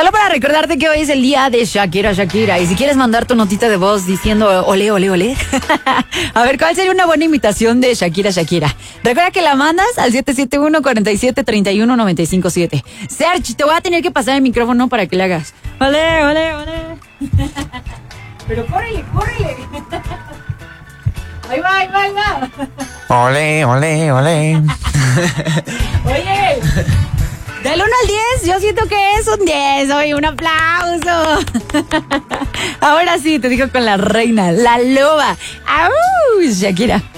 Solo para recordarte que hoy es el día de Shakira. Y si quieres mandar tu notita de voz diciendo ole, ole, ole. A ver, ¿cuál sería una buena imitación de Shakira? Recuerda que la mandas al 771-47-31-957. Serge, te voy a tener que pasar el micrófono para que le hagas. Ole, ole, ole. Pero córrele. Ahí va. Ole, ole, ole. Oye, del 1 al 10, yo siento que es un 10. Oye, un aplauso. Ahora sí, te digo con la reina, la loba. ¡Au! Shakira.